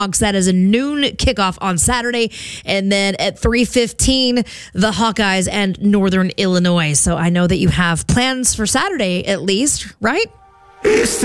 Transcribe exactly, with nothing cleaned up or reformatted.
That is a noon kickoff on Saturday. And then at three fifteen, the Hawkeyes and Northern Illinois. So I know that you have plans for Saturday at least, right?